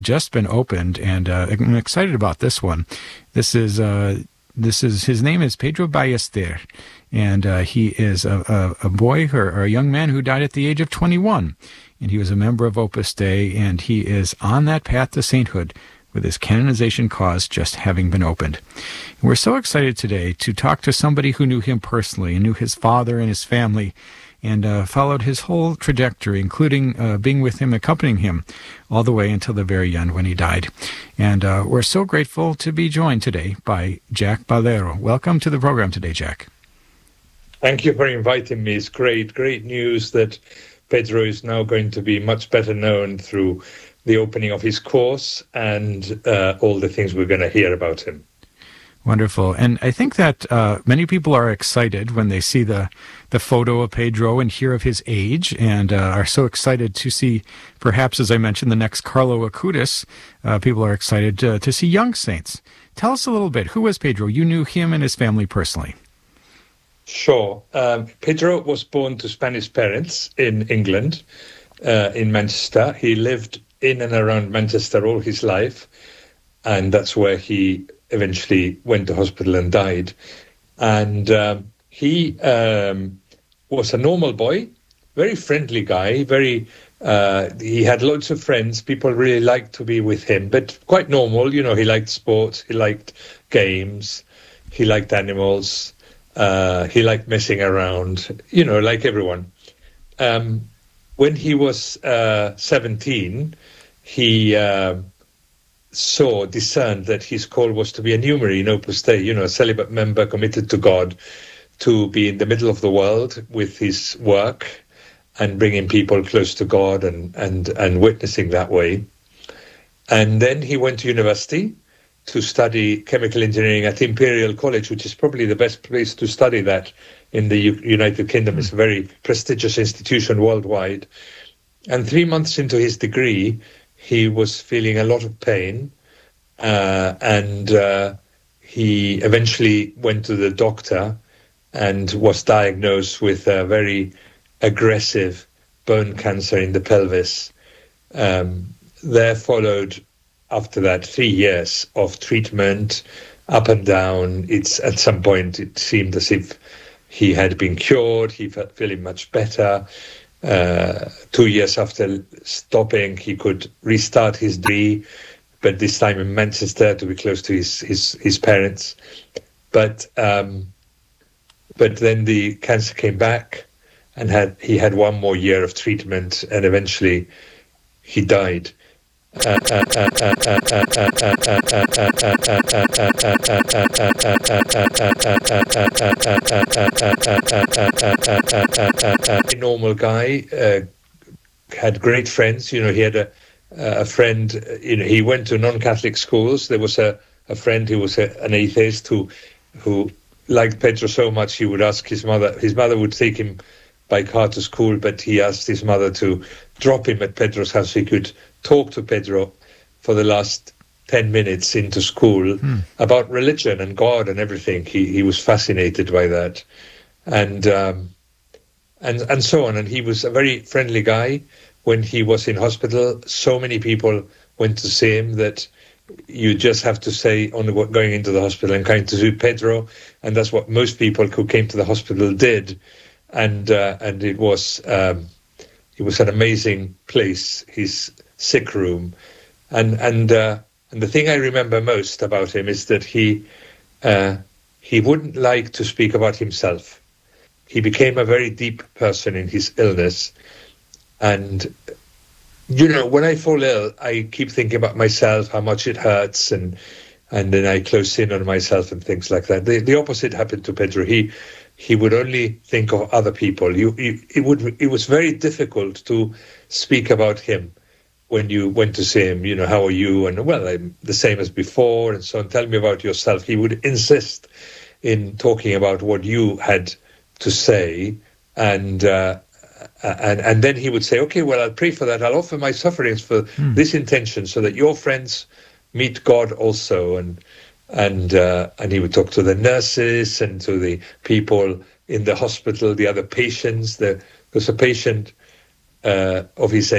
just been opened, and I'm excited about this one. This is his name is Pedro Ballester, and he is a boy or a young man who died at the age of 21, and he was a member of Opus Dei, and he is on that path to sainthood, with his canonization cause just having been opened. And we're so excited today to talk to somebody who knew him personally and knew his father and his family, and followed his whole trajectory, including being with him, accompanying him all the way until the very end when he died. And we're so grateful to be joined today by Jack Ballero. Welcome to the program today, Jack. Thank you for inviting me. It's great news that Pedro is now going to be much better known through the opening of his course and all the things we're going to hear about him. Wonderful. And I think that many people are excited when they see the photo of Pedro and hear of his age, and are so excited to see, perhaps, as I mentioned, the next Carlo Acutis. People are excited to see young saints. Tell us a little bit. Who was Pedro? You knew him and his family personally. Sure. Pedro was born to Spanish parents in England, in Manchester. He lived in and around Manchester all his life, and that's where he eventually went to hospital and died. And he was a normal boy, very friendly guy, he had loads of friends. People really liked to be with him, but quite normal. You know, he liked sports, he liked games, he liked animals, he liked messing around, you know, like everyone. When he was 17, he discerned that his call was to be a numerary in Opus Dei, you know, a celibate member committed to God, to be in the middle of the world with his work and bringing people close to God and witnessing that way. And then he went to university to study chemical engineering at Imperial College, which is probably the best place to study that in the United Kingdom. It's a very prestigious institution worldwide. And 3 months into his degree, he was feeling a lot of pain, and he eventually went to the doctor and was diagnosed with a very aggressive bone cancer in the pelvis. There followed, after that, 3 years of treatment, up and down. At some point, it seemed as if he had been cured. He felt feeling much better. 2 years after stopping, he could restart his degree, but this time in Manchester to be close to his parents. But then the cancer came back, and he had 1 more year of treatment, and eventually he died. A normal guy, had great friends. You know, he had a friend. You know, he went to non-Catholic schools. There was a friend who was an atheist who liked Pedro so much he would ask his mother. His mother would take him by car to school, but he asked his mother to drop him at Pedro's house so he could talk to Pedro for the last 10 minutes into school about religion and God and everything. He was fascinated by that, and so on. And he was a very friendly guy. When he was in hospital, so many people went to see him that you just have to say on going into the hospital, I'm going to see Pedro, and that's what most people who came to the hospital did. And it was an amazing place, his sick room, and the thing I remember most about him is that he wouldn't like to speak about himself. He became a very deep person in his illness, and you know, when I fall ill, I keep thinking about myself, how much it hurts, and then I close in on myself and things like that. The opposite happened to Pedro. He would only think of other people. It was very difficult to speak about him when you went to see him. You know, how are you? And well, I'm the same as before, and so on. Tell me about yourself. He would insist in talking about what you had to say, and then he would say, okay, well, I'll pray for that. I'll offer my sufferings for this intention, so that your friends meet God also. And he would talk to the nurses and to the people in the hospital, the other patients. There was a patient of his age